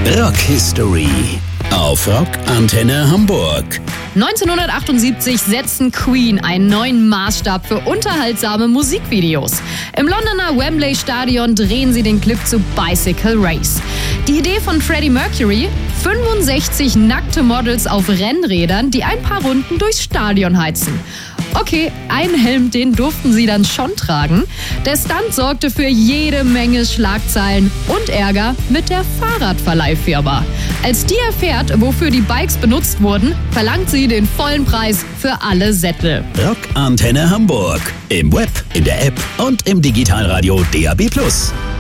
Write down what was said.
Rock History auf Rock Antenne Hamburg. 1978 setzen Queen einen neuen Maßstab für unterhaltsame Musikvideos. Im Londoner Wembley Stadion drehen sie den Clip zu Bicycle Race. Die Idee von Freddie Mercury? 65 nackte Models auf Rennrädern, die ein paar Runden durchs Stadion heizen. Okay, einen Helm, den durften sie dann schon tragen. Der Stunt sorgte für jede Menge Schlagzeilen und Ärger mit der Fahrradverleihfirma. Als die erfährt, wofür die Bikes benutzt wurden, verlangt sie den vollen Preis für alle Sättel. Rock Antenne Hamburg. Im Web, in der App und im Digitalradio DAB+.